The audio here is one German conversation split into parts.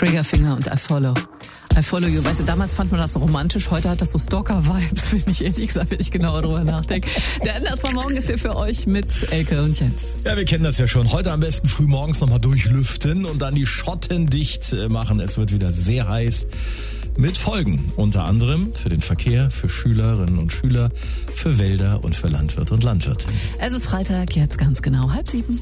Triggerfinger und I Follow. I Follow You. Weißt du, damals fand man das so romantisch, heute hat das so Stalker-Vibes, finde ich ehrlich gesagt, wenn ich genauer drüber nachdenke. Der NDR 2 Morgen ist hier für euch mit Elke und Jens. Ja, wir kennen das ja schon. Heute am besten früh morgens nochmal durchlüften und dann die Schotten dicht machen. Es wird wieder sehr heiß. Mit Folgen, unter anderem für den Verkehr, für Schülerinnen und Schüler, für Wälder und für Landwirte und Landwirtinnen. Es ist Freitag, jetzt ganz genau 6:30.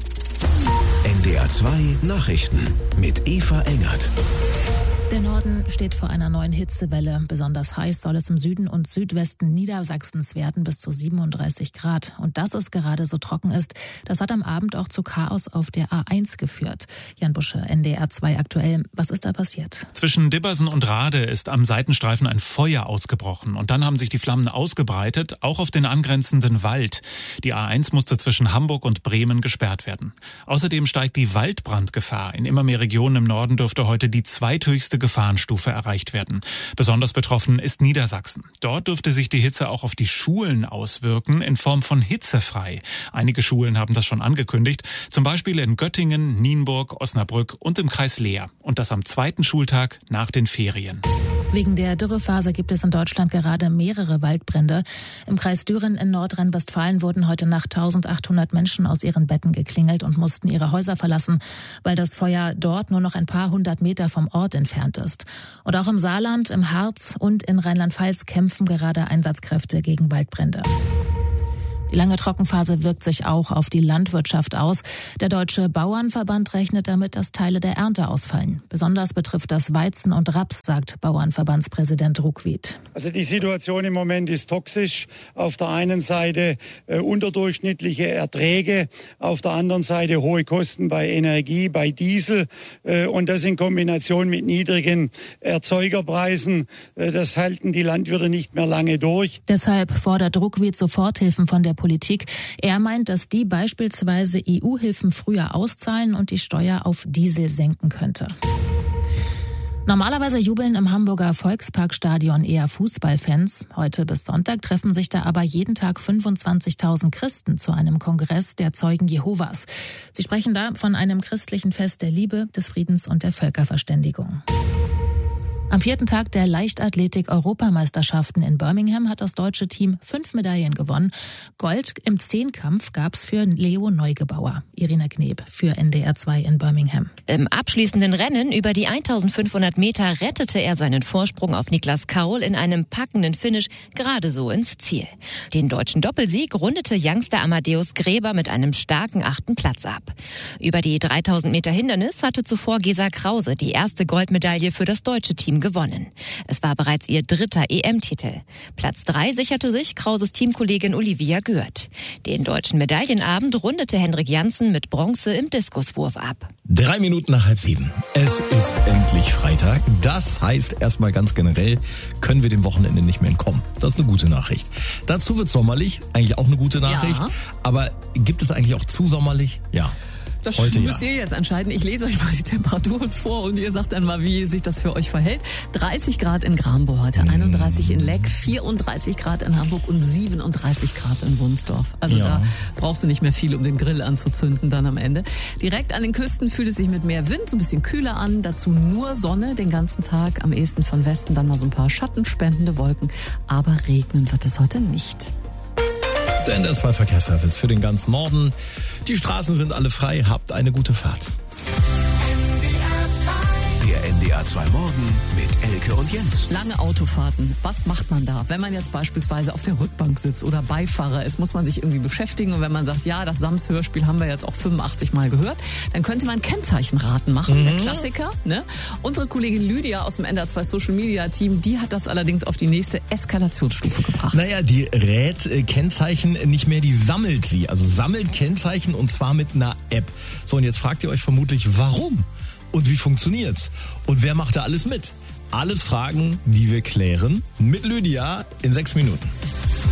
NDR 2 Nachrichten mit Eva Engert. Der Norden steht vor einer neuen Hitzewelle. Besonders heiß soll es im Süden und Südwesten Niedersachsens werden, bis zu 37 Grad. Und dass es gerade so trocken ist, das hat am Abend auch zu Chaos auf der A1 geführt. Jan Busche, NDR 2 aktuell. Was ist da passiert? Zwischen Dibbersen und Rade ist am Seitenstreifen ein Feuer ausgebrochen. Und dann haben sich die Flammen ausgebreitet, auch auf den angrenzenden Wald. Die A1 musste zwischen Hamburg und Bremen gesperrt werden. Außerdem steigt die Waldbrandgefahr. In immer mehr Regionen im Norden dürfte heute die zweithöchste Gefahrenstufe erreicht werden. Besonders betroffen ist Niedersachsen. Dort dürfte sich die Hitze auch auf die Schulen auswirken in Form von hitzefrei. Einige Schulen haben das schon angekündigt, zum Beispiel in Göttingen, Nienburg, Osnabrück und im Kreis Leer. Und das am zweiten Schultag nach den Ferien. Wegen der Dürrephase gibt es in Deutschland gerade mehrere Waldbrände. Im Kreis Düren in Nordrhein-Westfalen wurden heute Nacht 1800 Menschen aus ihren Betten geklingelt und mussten ihre Häuser verlassen, weil das Feuer dort nur noch ein paar hundert Meter vom Ort entfernt ist. Und auch im Saarland, im Harz und in Rheinland-Pfalz kämpfen gerade Einsatzkräfte gegen Waldbrände. Die lange Trockenphase wirkt sich auch auf die Landwirtschaft aus. Der Deutsche Bauernverband rechnet damit, dass Teile der Ernte ausfallen. Besonders betrifft das Weizen und Raps, sagt Bauernverbandspräsident Ruckwied. Also die Situation im Moment ist toxisch. Auf der einen Seite unterdurchschnittliche Erträge, auf der anderen Seite hohe Kosten bei Energie, bei Diesel und das in Kombination mit niedrigen Erzeugerpreisen. Das halten die Landwirte nicht mehr lange durch. Deshalb fordert Ruckwied Soforthilfen von der Politik. Er meint, dass die beispielsweise EU-Hilfen früher auszahlen und die Steuer auf Diesel senken könnte. Normalerweise jubeln im Hamburger Volksparkstadion eher Fußballfans. Heute bis Sonntag treffen sich da aber jeden Tag 25.000 Christen zu einem Kongress der Zeugen Jehovas. Sie sprechen da von einem christlichen Fest der Liebe, des Friedens und der Völkerverständigung. Am 4. Tag der Leichtathletik-Europameisterschaften in Birmingham hat das deutsche Team 5 Medaillen gewonnen. Gold im Zehnkampf gab's für Leo Neugebauer. Irina Kneb für NDR 2 in Birmingham. Im abschließenden Rennen über die 1500 Meter rettete er seinen Vorsprung auf Niklas Kaul in einem packenden Finish gerade so ins Ziel. Den deutschen Doppelsieg rundete Youngster Amadeus Gräber mit einem starken 8. Platz ab. Über die 3000 Meter Hindernis hatte zuvor Gesa Krause die erste Goldmedaille für das deutsche Team gewonnen. Es war bereits ihr 3. EM-Titel. Platz 3 sicherte sich Krauses Teamkollegin Olivia Gürt. Den deutschen Medaillenabend rundete Henrik Janssen mit Bronze im Diskuswurf ab. 3 Minuten nach 6:30. Es ist endlich Freitag. Das heißt erstmal ganz generell, können wir dem Wochenende nicht mehr entkommen. Das ist eine gute Nachricht. Dazu wird sommerlich, eigentlich auch eine gute Nachricht. Ja. Aber gibt es eigentlich auch zu sommerlich? Ja. Das heute müsst ihr jetzt entscheiden. Ich lese euch mal die Temperaturen vor und ihr sagt dann mal, wie sich das für euch verhält. 30 Grad in Grambow heute, 31 in Leck, 34 Grad in Hamburg und 37 Grad in Wunsdorf. Also da brauchst du nicht mehr viel, um den Grill anzuzünden dann am Ende. Direkt an den Küsten fühlt es sich mit mehr Wind so ein bisschen kühler an. Dazu nur Sonne den ganzen Tag. Am ehesten von Westen dann mal so ein paar schattenspendende Wolken. Aber regnen wird es heute nicht. Der NDR 2 Verkehrsservice für den ganzen Norden. Die Straßen sind alle frei. Habt eine gute Fahrt. Der NDR 2 Morgen mit Elke und Jens. Lange Autofahrten. Was macht man da? Wenn man jetzt beispielsweise auf der Rückbank sitzt oder Beifahrer ist, muss man sich irgendwie beschäftigen. Und wenn man sagt, ja, das Sams-Hörspiel haben wir jetzt auch 85 Mal gehört, dann könnte man Kennzeichenraten machen. Der Klassiker. Ne? Unsere Kollegin Lydia aus dem NDR 2 Social Media Team, die hat das allerdings auf die nächste Eskalationsstufe gebracht. Naja, die rät Kennzeichen nicht mehr, die sammelt sie. Also sammelt Kennzeichen und zwar mit einer App. So, und jetzt fragt ihr euch vermutlich, warum? Und wie funktioniert's? Und wer macht da alles mit? Alles Fragen, die wir klären mit Lydia in 6 Minuten.